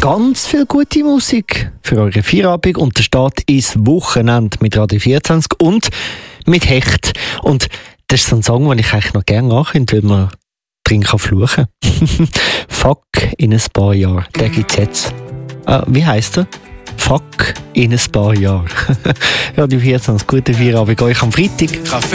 ganz viel gute Musik für eure Feierabend und der Start ins Wochenende mit Radio 24 und mit Hecht. Und das ist so ein Song, den ich eigentlich noch gerne ankündige, weil man drin fluchen kann. Fuck in ein paar Jahren. Der gibt's jetzt. Wie heisst er? Fuck in ein paar Jahren. Radio 24, gute Feierabend euch am Freitag.